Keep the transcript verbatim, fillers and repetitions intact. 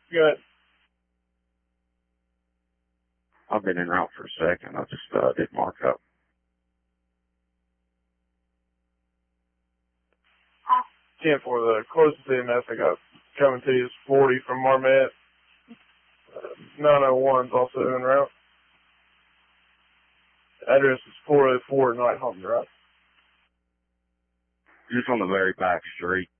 Good. I've been en route for a second. I just uh, didn't mark up. ten for the closest E M S I got coming to you is forty from Marmet. Uh, nine oh one's also en route. Address is four oh four Night Home Drive. Just on the very back street.